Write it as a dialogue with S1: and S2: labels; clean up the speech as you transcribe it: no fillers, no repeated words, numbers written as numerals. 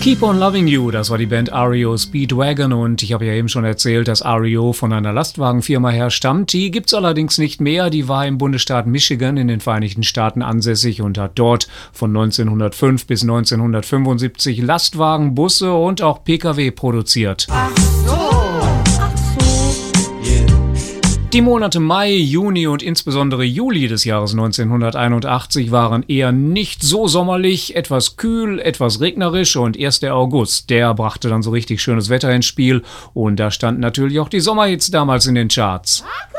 S1: Keep on Loving You, das war die Band REO Speedwagon und ich habe ja eben schon erzählt, dass REO von einer Lastwagenfirma herstammt. Die gibt's allerdings nicht mehr, die war im Bundesstaat Michigan in den Vereinigten Staaten ansässig und hat dort von 1905 bis 1975 Lastwagen, Busse und auch Pkw produziert. Die Monate Mai, Juni und insbesondere Juli des Jahres 1981 waren eher nicht so sommerlich, etwas kühl, etwas regnerisch und erst der August, der brachte dann so richtig schönes Wetter ins Spiel und da standen natürlich auch die Sommerhits damals in den Charts.